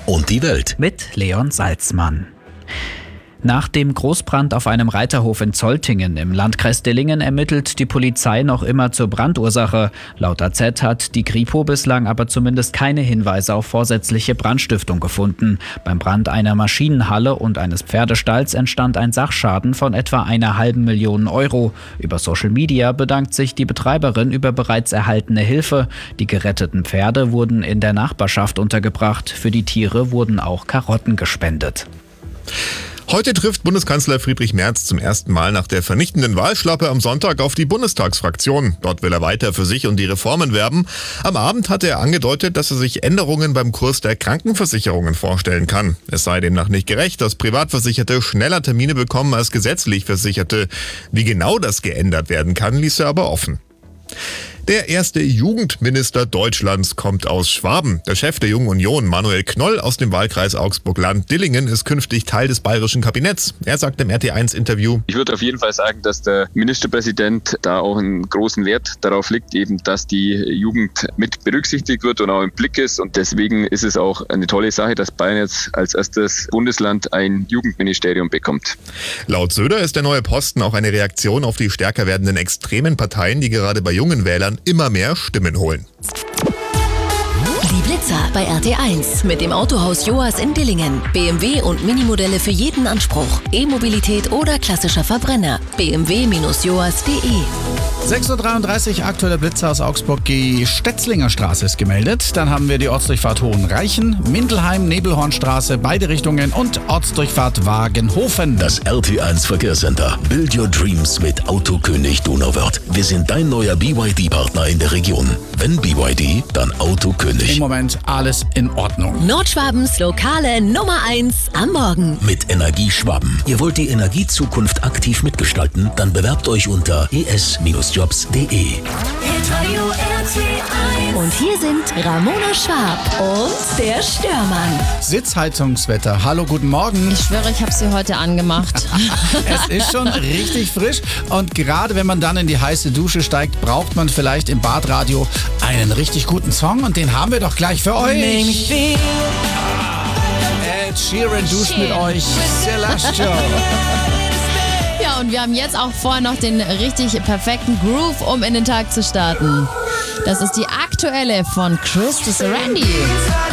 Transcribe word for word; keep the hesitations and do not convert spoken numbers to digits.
und die Welt. Mit Leon Salzmann. Nach dem Großbrand auf einem Reiterhof in Zoltingen im Landkreis Dillingen ermittelt die Polizei noch immer zur Brandursache. Laut A Z hat die Kripo bislang aber zumindest keine Hinweise auf vorsätzliche Brandstiftung gefunden. Beim Brand einer Maschinenhalle und eines Pferdestalls entstand ein Sachschaden von etwa einer halben Million Euro. Über Social Media bedankt sich die Betreiberin über bereits erhaltene Hilfe. Die geretteten Pferde wurden in der Nachbarschaft untergebracht. Für die Tiere wurden auch Karotten gespendet. Heute trifft Bundeskanzler Friedrich Merz zum ersten Mal nach der vernichtenden Wahlschlappe am Sonntag auf die Bundestagsfraktion. Dort will er weiter für sich und die Reformen werben. Am Abend hat er angedeutet, dass er sich Änderungen beim Kurs der Krankenversicherungen vorstellen kann. Es sei demnach nicht gerecht, dass Privatversicherte schneller Termine bekommen als gesetzlich Versicherte. Wie genau das geändert werden kann, ließ er aber offen. Der erste Jugendminister Deutschlands kommt aus Schwaben. Der Chef der Jungen Union, Manuel Knoll aus dem Wahlkreis Augsburg-Land-Dillingen, ist künftig Teil des bayerischen Kabinetts. Er sagt im R T eins Interview: Ich würde auf jeden Fall sagen, dass der Ministerpräsident da auch einen großen Wert darauf legt, eben, dass die Jugend mit berücksichtigt wird und auch im Blick ist. Und deswegen ist es auch eine tolle Sache, dass Bayern jetzt als erstes Bundesland ein Jugendministerium bekommt. Laut Söder ist der neue Posten auch eine Reaktion auf die stärker werdenden extremen Parteien, die gerade bei jungen Wählern immer mehr Stimmen holen. Die Blitzer bei R T eins mit dem Autohaus Joas in Dillingen. B M W und Minimodelle für jeden Anspruch. E-Mobilität oder klassischer Verbrenner. b m w Bindestrich joas punkt de. sechs Uhr dreiunddreißig, aktueller Blitzer aus Augsburg, die Stetzlinger Straße ist gemeldet. Dann haben wir die Ortsdurchfahrt Hohenreichen, Mindelheim, Nebelhornstraße, beide Richtungen und Ortsdurchfahrt Wagenhofen. Das R T eins Verkehrscenter. Build your dreams mit Autokönig Donauwörth. Wir sind dein neuer B Y D-Partner in der Region. Wenn B Y D, dann Autokönig. Im Moment alles in Ordnung. Nordschwabens lokale Nummer eins am Morgen. Mit Energie Schwaben. Ihr wollt die Energiezukunft aktiv mitgestalten? Dann bewerbt euch unter e s jobs punkt de. Und hier sind Ramona Schwab und der Störmann. Sitzheizungswetter. Hallo, guten Morgen. Ich schwöre, ich habe sie heute angemacht. Es ist schon richtig frisch und gerade wenn man dann in die heiße Dusche steigt, braucht man vielleicht im Badradio einen richtig guten Song und den haben wir doch gleich für euch. Ed Sheeran duscht mit euch. Celestial. Ja, und wir haben jetzt auch vorher noch den richtig perfekten Groove, um in den Tag zu starten. Das ist die aktuelle von Chris Randy.